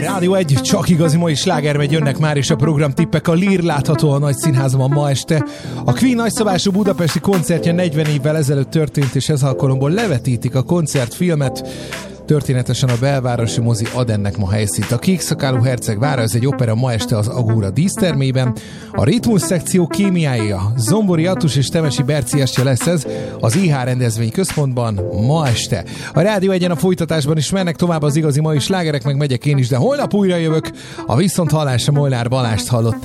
Rádió 1, csak igazi mai sláger megy, jönnek már is a programtippek. A Lír látható a Nagy Színházban ma este. A Queen nagyszabású budapesti koncertje 40 évvel ezelőtt történt, és ez alkalomból levetítik a koncertfilmet. Történetesen a belvárosi mozi ad ennek ma helyszínt. A Kékszakálú herceg vára, ez egy opera ma este az Agóra dísztermében. A ritmus szekció kémiája, Zombori Attus és Temesi Berci estje lesz ez az IH rendezvény központban ma este. A Rádió 1-en a folytatásban is mennek tovább az igazi mai slágerek, meg megyek én is, de holnap újra jövök. A viszonthallásra Molnár Balást hallották.